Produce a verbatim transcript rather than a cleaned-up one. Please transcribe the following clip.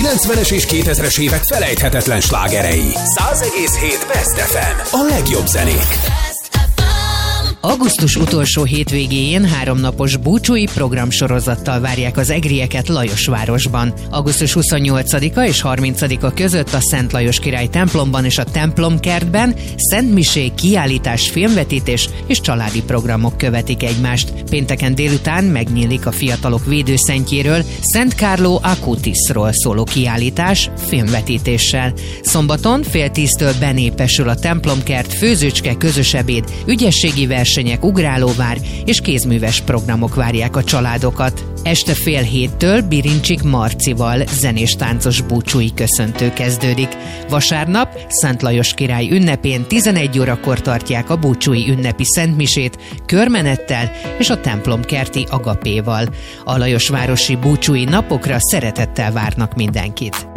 kilencvenes és kétezres évek felejthetetlen slágerei. száz egész hét Best ef em. A legjobb zenék. Augusztus utolsó hétvégéjén háromnapos búcsúi programsorozattal várják az egrieket Lajosvárosban. augusztus huszonnyolcadika és harmincadika között a Szent Lajos Király templomban és a templomkertben szentmisé, kiállítás, filmvetítés és családi programok követik egymást. Pénteken délután megnyílik a fiatalok védőszentjéről, Szent Carlo Acutisról szóló kiállítás filmvetítéssel. Szombaton fél tíztől benépesül a templomkert, főzőcske, közös ebéd, ügyességi verseny, versenyek, ugrálóvár és kézműves programok várják a családokat. Este fél héttől Birincsik Marcival zenés-táncos búcsúi köszöntő kezdődik. Vasárnap Szent Lajos Király ünnepén tizenegy órakor tartják a búcsúi ünnepi szentmisét körmenettel és a templomkerti agapéval. A lajosvárosi búcsúi napokra szeretettel várnak mindenkit.